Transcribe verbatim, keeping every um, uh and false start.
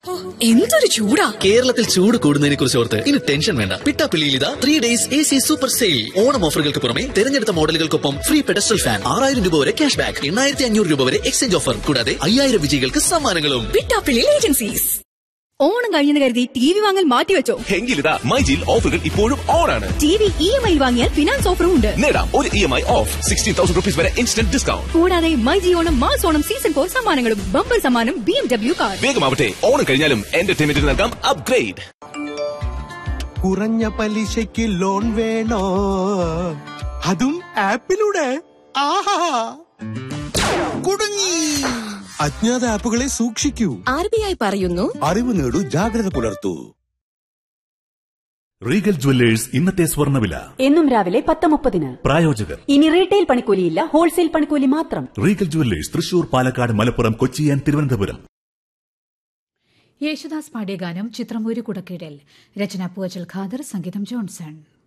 എന്തൊരു ചൂടാ! കേരളത്തിൽ ചൂട് കൂടുന്നതിനെ കുറിച്ച് ഓർത്ത് ഇനി ടെൻഷൻ വേണ്ട. പിട്ടാപ്പിള്ളിയിൽ ഇതാ three days A C super sale. Onam ഓഫറുകൾക്ക് പുറമെ തിരഞ്ഞെടുത്ത മോഡലുകൾക്കൊപ്പം ഫ്രീ പെഡസ്റ്റൽ ഫാൻ, ആറായിരം രൂപ വരെ ക്യാഷ് ബാക്ക്, എണ്ണായിരത്തി അഞ്ഞൂറ് രൂപ വരെ എക്സ്ചേഞ്ച് ഓഫർ, കൂടാതെ അയ്യായിരം വിജയികൾക്ക് സമ്മാനങ്ങളും. പിട്ടാപ്പിള്ളി ഏജൻസീസ്. ഓണം കഴിഞ്ഞെന്ന് കരുതി ടി വി വാങ്ങൽ മാറ്റിവെച്ചോ? എങ്കിലിതാ മൈജിയിൽ ഓഫറുകൾ ഇപ്പോഴും ഓണാണ്. T V E M I വാങ്ങിയാൽ ഫിനാൻസ് ഓഫറും ഉണ്ട്. നേടാം ഒരു E M I of sixteen thousand rupees വരെ ഇൻസ്റ്റന്റ് ഡിസ്കൗണ്ട്. കൂടാതെ myG Onam mass Onam season four സമ്മാനങ്ങളും ബമ്പർ സമ്മാനം B M W car. വേഗമാവട്ടെ, Onam കഴിഞ്ഞാലും എന്റർടൈൻമെന്റിന് നൽകാം അപ്ഗ്രേഡ്. കുറഞ്ഞ പലിശയ്ക്ക് ലോൺ വേണോ? അതും ആപ്പിലൂടെ. ആഹാ, കുടുങ്ങി. അജ്ഞാത ആപ്പുകളെ സൂക്ഷിക്കൂ. ആർ ബി ഐ പറയുന്നു, അറിവ് നേടൂ, ജാഗ്രത പുലർത്തൂ. റീഗൽ ജുവല്ലേഴ്സ് ഇന്നത്തെ സ്വർണ്ണവില എന്നും രാവിലെ പത്ത് മുപ്പതിന്. പ്രായോജകർ. ഇനി റീറ്റെയിൽ പണിക്കൂലിയില്ല, ഹോൾസെയിൽ പണിക്കൂലി മാത്രം. Regal jewellers Thrissur, Palakkad, Malappuram, Kochi and Thiruvananthapuram. Yesudas പാടിയ ഗാനം ചിത്രം ഒരു കുടക്കീഴിൽ. രചന പൂവച്ചൽ ഖാദർ, സംഗീതം ജോൺസൺ.